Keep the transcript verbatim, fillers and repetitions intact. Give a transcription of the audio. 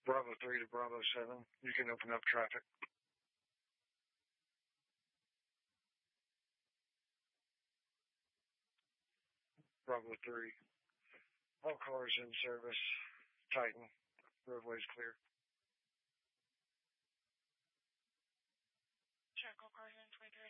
Bravo three to Bravo seven. You can open up traffic. Bravo three. All cars in service. Titan. Roadway's clear.